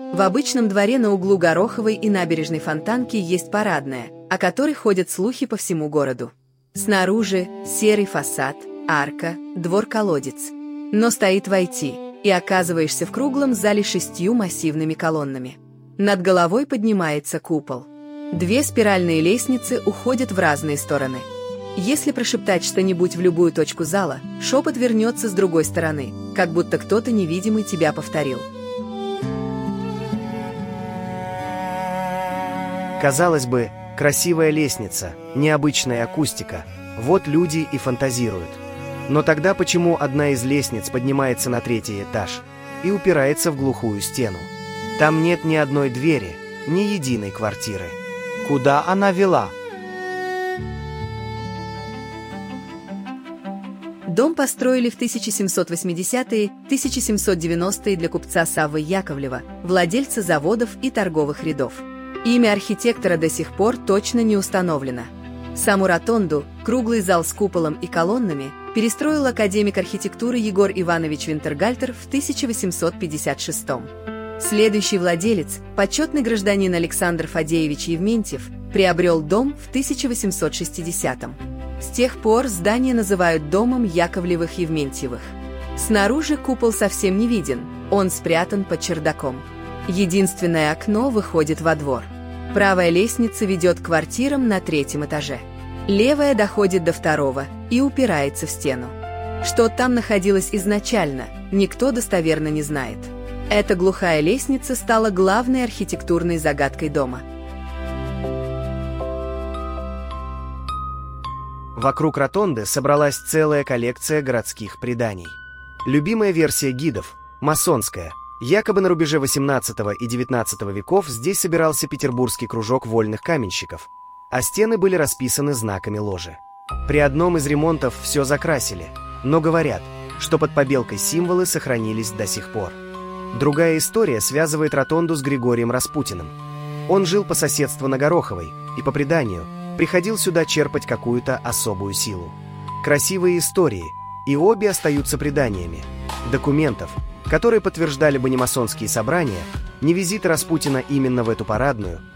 В обычном дворе на углу Гороховой и Набережной Фонтанки есть парадная, о которой ходят слухи по всему городу. Снаружи серый фасад, арка, двор-колодец. Но стоит войти, и оказываешься в круглом зале 6 массивными колоннами. Над головой поднимается купол. 2 спиральные лестницы уходят в разные стороны. Если прошептать что-нибудь в любую точку зала, шепот вернется с другой стороны, как будто кто-то невидимый тебя повторил. Казалось бы, красивая лестница, необычная акустика. Вот люди и фантазируют. Но тогда почему одна из лестниц поднимается на 3-й этаж и упирается в глухую стену? Там нет ни одной двери, ни единой квартиры. Куда она вела? Дом построили в 1780-1790-е для купца Саввы Яковлева, владельца заводов и торговых рядов. Имя архитектора до сих пор точно не установлено. Саму ротонду, круглый зал с куполом и колоннами, перестроил академик архитектуры Егор Иванович Винтергальтер в 1856-м. Следующий владелец, почетный гражданин Александр Фадеевич Евментьев, приобрел дом в 1860-м. С тех пор здание называют домом Яковлевых-Евментьевых. Снаружи купол совсем не виден, он спрятан под чердаком. Единственное окно выходит во двор. Правая лестница ведет к квартирам на 3-м этаже. Левая доходит до 2-го и упирается в стену. Что там находилось изначально, никто достоверно не знает. Эта глухая лестница стала главной архитектурной загадкой дома. Вокруг ротонды собралась целая коллекция городских преданий. Любимая версия гидов – масонская. Якобы на рубеже XVIII и XIX веков здесь собирался петербургский кружок вольных каменщиков, а стены были расписаны знаками ложи. При одном из ремонтов все закрасили, но говорят, что под побелкой символы сохранились до сих пор. Другая история связывает ротонду с Григорием Распутиным. Он жил по соседству на Гороховой и, по преданию, приходил сюда черпать какую-то особую силу. Красивые истории, и обе остаются преданиями. Документов, которые подтверждали бы не масонские собрания, не визиты Распутина именно в эту парадную,